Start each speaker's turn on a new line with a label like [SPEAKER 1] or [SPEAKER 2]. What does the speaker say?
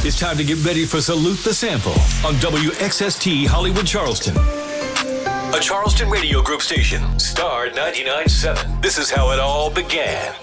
[SPEAKER 1] It's time to get ready for Salute the Sample on WXST Hollywood Charleston. A Charleston Radio Group station, Star 99.7. This is how it all began.